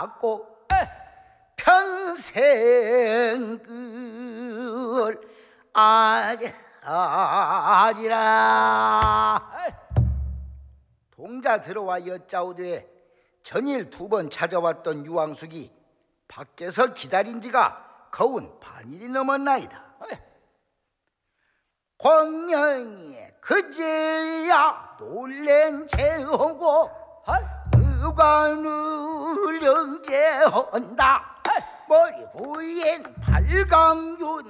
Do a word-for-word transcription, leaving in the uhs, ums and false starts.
받고 평생 그 아지 아지라. 동자 들어와 여짜오되 전일 두 번 찾아왔던 유황숙이 밖에서 기다린 지가 거운 반일이 넘었나이다. 광명이 그제야 놀랜 채하고 의관을 영재한다. 머리 후엔 팔강준